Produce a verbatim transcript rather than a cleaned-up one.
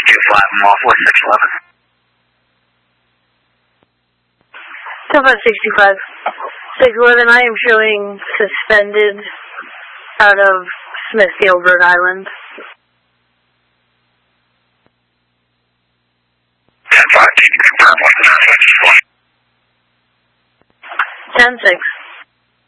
two five, I'm off with six eleven. ten five sixty-five. six eleven, I am showing suspended out of Smithfield, Rhode Island. ten five, can you confirm what the nine one? ten six.